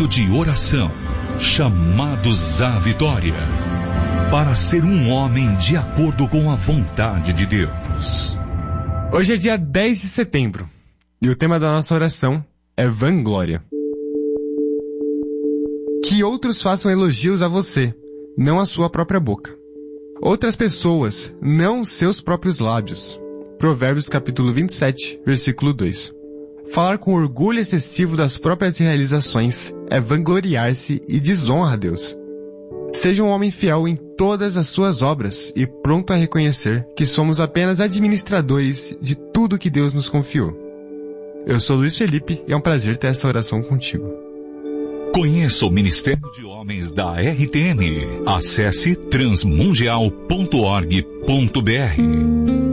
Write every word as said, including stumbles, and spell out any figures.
Momento de oração. Chamados à vitória. Para ser um homem de acordo com a vontade de Deus. Hoje é dia dez de setembro. E o tema da nossa oração é vanglória. Que outros façam elogios a você, não a sua própria boca. Outras pessoas, não os seus próprios lábios. Provérbios capítulo vinte e sete, versículo dois. Falar com orgulho excessivo das próprias realizações é vangloriar-se e desonra a Deus. Seja um homem fiel em todas as suas obras e pronto a reconhecer que somos apenas administradores de tudo que Deus nos confiou. Eu sou Luiz Felipe e é um prazer ter essa oração contigo. Conheça o Ministério de Homens da R T M. Acesse transmundial ponto org ponto br.